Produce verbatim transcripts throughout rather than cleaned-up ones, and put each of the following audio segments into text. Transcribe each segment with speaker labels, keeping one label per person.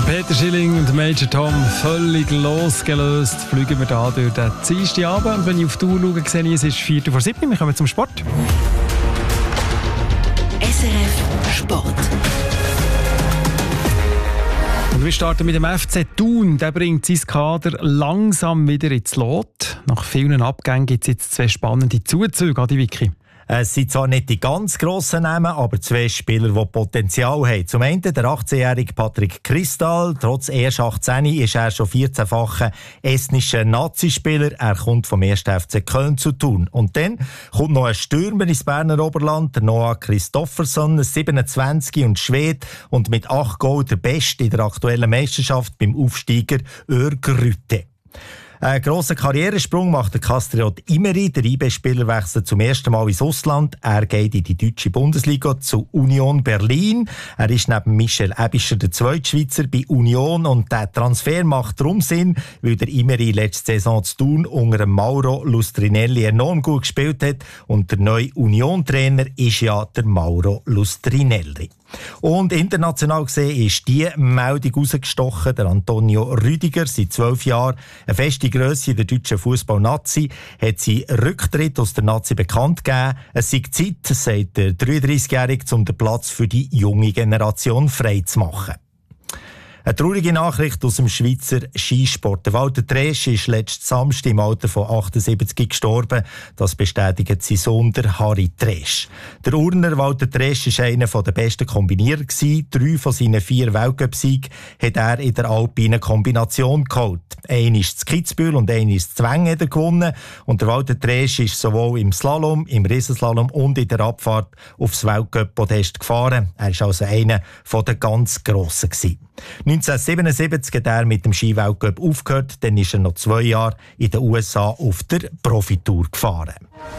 Speaker 1: Peter Schilling und Major Tom, völlig losgelöst, fliegen wir da durch den Dienstagabend. Und wenn ich auf die Uhr schaue, sehe ich, es ist Viertel vor sieben. Wir kommen zum Sport.
Speaker 2: S R F Sport.
Speaker 1: Und wir starten mit dem F C Thun. Der bringt sein Kader langsam wieder ins Lot. Nach vielen Abgängen gibt es jetzt zwei spannende Zuzüge, Adi Vicky.
Speaker 3: Es sind zwar nicht die ganz grossen Namen, aber zwei Spieler, die Potenzial haben. Zum einen der achtzehnjährige Patrick Kristal. Trotz erst achtzehn ist er schon vierzehnfacher estnischer Nazispieler. Er kommt vom ersten F C Köln zu Thun. Und dann kommt noch ein Stürmer ins Berner Oberland, der Noah Kristoffersson, siebenundzwanzig und Schwede und mit acht Goal der Beste in der aktuellen Meisterschaft beim Aufsteiger Örgryte. Einen grossen Karrieresprung macht der Kastriot Imeri. Der I B-Spieler wechselt zum ersten Mal ins Ausland. Er geht in die deutsche Bundesliga zu Union Berlin. Er ist neben Michel Ebischer der zweite Schweizer bei Union. Und der Transfer macht darum Sinn, weil der Imeri letzte Saison zu Thun unter Mauro Lustrinelli enorm gut gespielt hat. Und der neue Union-Trainer ist ja der Mauro Lustrinelli. Und international gesehen ist die Meldung rausgestochen. Der Antonio Rüdiger, seit zwölf Jahren eine feste Grösse in der deutschen Fußball-Nazi, hat seinen Rücktritt aus der Nazi bekannt gegeben. Es sei Zeit, sagt der dreiunddreißigjährige, um den Platz für die junge Generation frei zu machen. Eine traurige Nachricht aus dem Schweizer Skisport. Der Walter Tresch ist letzten Samstag im Alter von achtundsiebzig gestorben. Das bestätigt sein Sohn, der Harry Tresch. Der Urner Walter Tresch war einer der besten Kombinierer. Drei von seinen vier Weltcup-Siegen hat er in der alpinen Kombination geholt. Einen ist in Kitzbühel und einen ist in Zweng gewonnen. Und der Walter Tresch ist sowohl im Slalom, im Riesenslalom und in der Abfahrt aufs Weltcup-Podest gefahren. Er war also einer der ganz Grossen gewesen. neunzehnhundertsiebenundsiebzig hat er mit dem Skiweltcup aufgehört, dann ist er noch zwei Jahre in den U S A auf der Profitour gefahren.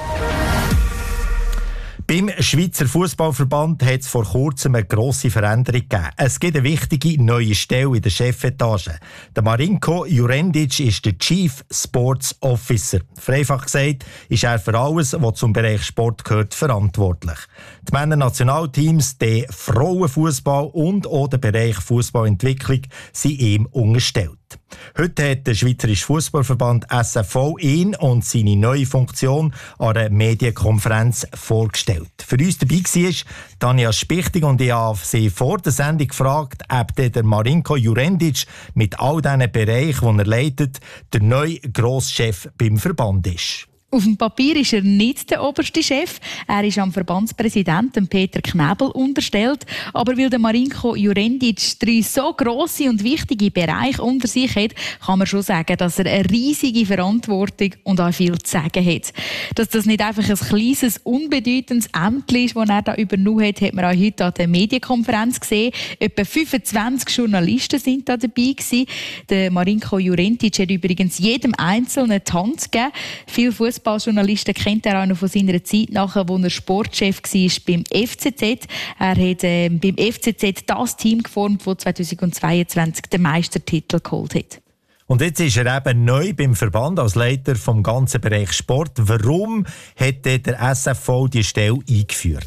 Speaker 3: Beim Schweizer Fußballverband hat es vor kurzem eine grosse Veränderung gegeben. Es gibt eine wichtige neue Stelle in der Chefetage. Der Marinko Jurendic ist der Chief Sports Officer. Vereinfacht gesagt ist er für alles, was zum Bereich Sport gehört, verantwortlich. Die Männer-Nationalteams, der Frauenfußball und auch der Bereich Fußballentwicklung sind ihm unterstellt. Heute hat der Schweizerische Fußballverband S F V ihn und seine neue Funktion an einer Medienkonferenz vorgestellt. Für uns dabei war Tanja Spichtig und ich habe sie vor der Sendung gefragt, ob der Marinko Jurendic mit all diesen Bereichen, die er leitet, der neue Grosschef beim Verband ist.
Speaker 4: Auf dem Papier ist er nicht der oberste Chef. Er ist am Verbandspräsidenten Peter Knebel unterstellt. Aber weil der Marinko Jurendic drei so grosse und wichtige Bereiche unter sich hat, kann man schon sagen, dass er eine riesige Verantwortung und auch viel zu sagen hat. Dass das nicht einfach ein kleines, unbedeutendes Ämtchen ist, das er da übernommen hat, hat man auch heute an der Medienkonferenz gesehen. Etwa fünfundzwanzig Journalisten sind da dabei gewesen. Der Marinko Jurendic hat übrigens jedem Einzelnen die Hand gegeben. Viele Fußballjournalisten kennt er auch noch von seiner Zeit nachher, wo er Sportchef war beim F C Z. Er hat äh, beim F C Z das Team geformt, das zweitausendzweiundzwanzig den Meistertitel geholt hat.
Speaker 3: Und jetzt ist er eben neu beim Verband als Leiter vom ganzen Bereich Sport. Warum hat der S F V die Stelle eingeführt?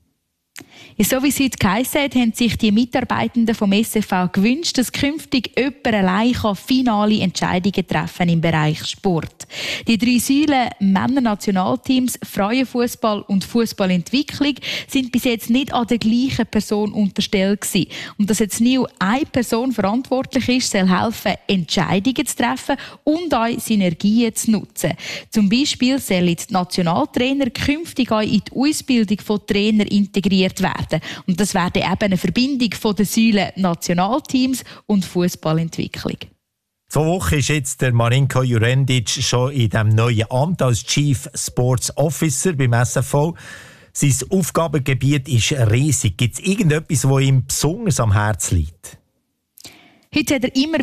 Speaker 4: So wie es heute geheissen hat, haben sich die Mitarbeitenden vom S F V gewünscht, dass künftig jemand allein finale Entscheidungen treffen im Bereich Sport. Die drei Säulen Männer-Nationalteams, Frauenfußball und Fußballentwicklung sind bis jetzt nicht an der gleichen Person unterstellt gewesen. Und dass jetzt nie eine Person verantwortlich ist, soll helfen, Entscheidungen zu treffen und auch Synergien zu nutzen. Zum Beispiel sollen die Nationaltrainer künftig auch in die Ausbildung von Trainern integriert werden. Und das wäre eben eine Verbindung von den Säulen Nationalteams und Fußballentwicklung.
Speaker 3: Vor Woche ist jetzt der Marinko Jurendic schon in diesem neuen Amt als Chief Sports Officer beim S F V. Sein Aufgabengebiet ist riesig. Gibt es irgendetwas, das ihm besonders am Herzen liegt?
Speaker 4: Heute hat er immer